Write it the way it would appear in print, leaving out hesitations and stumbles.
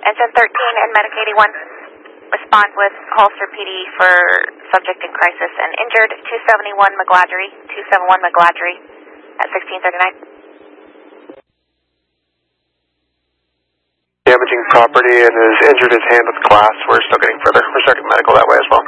Engine 13 and Medic 81. Respond with Holster PD for subject in crisis and injured. 271 McGladrey. 271 McGladrey at 1639. Damaging property and is injured his hand with glass. We're still getting further. We're starting medical that way as well.